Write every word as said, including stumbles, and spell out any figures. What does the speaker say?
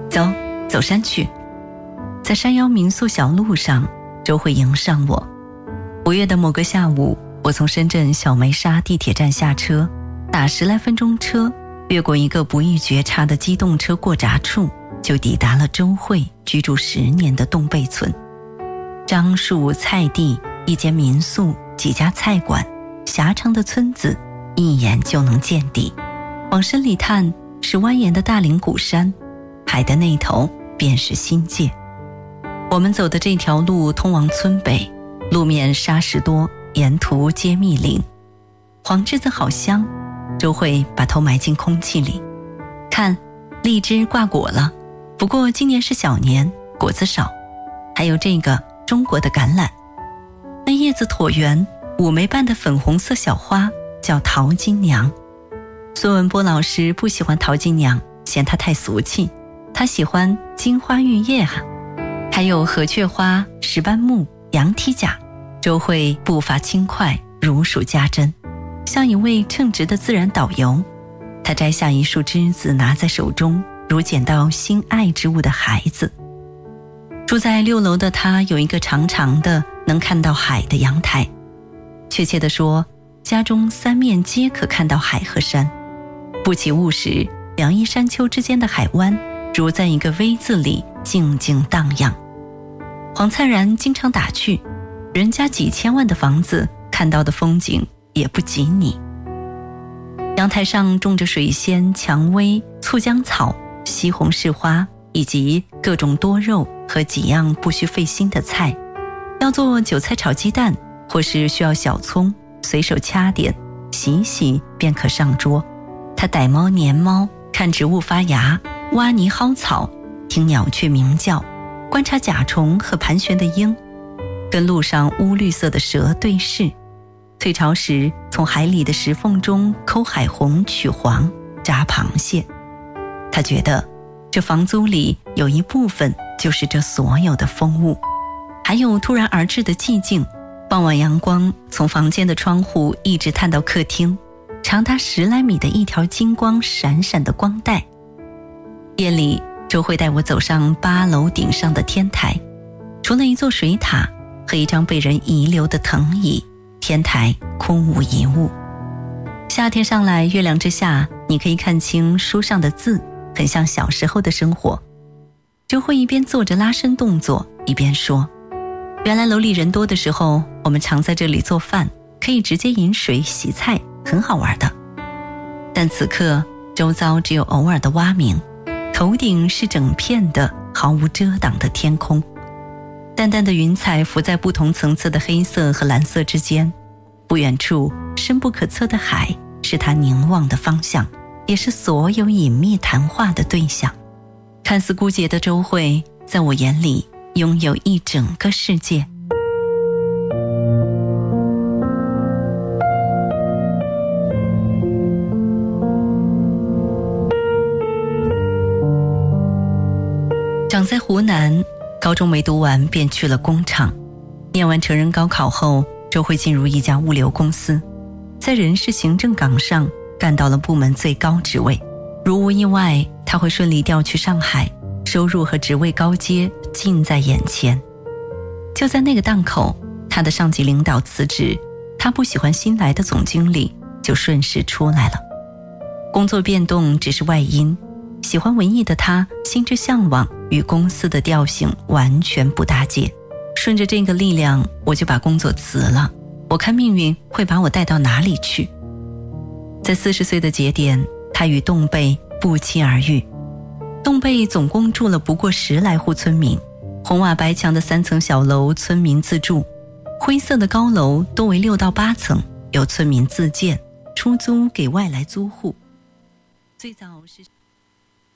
走，走山去。在山腰民宿小路上，周慧迎上我。五月的某个下午，我从深圳小梅沙地铁站下车，打十来分钟车，越过一个不易觉察的机动车过闸处，就抵达了周慧居住十年的洞背村。樟树、菜地，一间民宿，几家菜馆，狭长的村子，一眼就能见底。往深里探，是蜿蜒的大岭谷山，海的那头便是新界。我们走的这条路通往村北，路面沙石多，沿途皆密林。黄栀子好香，周慧把头埋进空气里。看，荔枝挂果了，不过今年是小年，果子少。还有这个中国的橄榄，那叶子椭圆，五枚瓣的粉红色小花叫桃金娘。孙文波老师不喜欢桃金娘，嫌它太俗气，他喜欢金花玉叶啊。还有河雀花、石斑木、羊蹄甲。周慧步伐轻快，如数家珍，像一位称职的自然导游。他摘下一束栀子拿在手中，如捡到心爱之物的孩子。住在六楼的他有一个长长的能看到海的阳台，确切地说，家中三面皆可看到海和山。不起雾时，两翼山丘之间的海湾如在一个 V 字里静静荡漾。黄灿然经常打趣，人家几千万的房子看到的风景也不及你。阳台上种着水仙、蔷薇、醋浆草、西红柿花，以及各种多肉和几样不需费心的菜。要做韭菜炒鸡蛋，或是需要小葱，随手掐点，洗洗便可上桌。他逮猫撵猫，看植物发芽，挖泥薅草，听鸟雀鸣叫，观察甲虫和盘旋的鹰，跟路上乌绿色的蛇对视。退潮时，从海里的石缝中抠海虹取黄，炸螃蟹。他觉得这房租里有一部分就是这所有的风物，还有突然而至的寂静。傍晚阳光从房间的窗户一直探到客厅，长达十来米的一条金光闪闪的光带。夜里，周慧带我走上八楼顶上的天台，除了一座水塔和一张被人遗留的藤椅，天台空无一物。夏天上来，月亮之下，你可以看清书上的字，很像小时候的生活。周慧一边做着拉伸动作，一边说，原来楼里人多的时候，我们常在这里做饭，可以直接饮水洗菜，很好玩的。但此刻周遭只有偶尔的蛙鸣，头顶是整片的毫无遮挡的天空，淡淡的云彩浮在不同层次的黑色和蓝色之间。不远处深不可测的海是他凝望的方向，也是所有隐秘谈话的对象。看似孤寂的周慧，在我眼里拥有一整个世界。长在湖南，高中没读完便去了工厂。念完成人高考后，周慧进入一家物流公司，在人事行政岗上干到了部门最高职位。如无意外，他会顺利调去上海，收入和职位高阶近在眼前。就在那个档口，他的上级领导辞职，他不喜欢新来的总经理，就顺势出来了。工作变动只是外因，喜欢文艺的他心之向往与公司的调性完全不搭界。顺着这个力量，我就把工作辞了。我看命运会把我带到哪里去。在四十岁的节点，他与洞背不期而遇。洞背总共住了不过十来户村民，红瓦白墙的三层小楼村民自住，灰色的高楼多为六到八层，由村民自建，出租给外来租户。最早是